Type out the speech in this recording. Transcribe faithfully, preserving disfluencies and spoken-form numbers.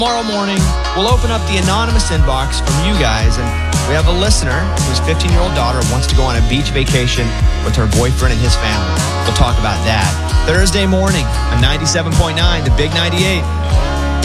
Tomorrow morning, we'll open up the anonymous inbox from you guys, and we have a listener whose fifteen-year-old daughter wants to go on a beach vacation with her boyfriend and his family. We'll talk about that Thursday morning on ninety-seven point nine, The Big ninety-eight.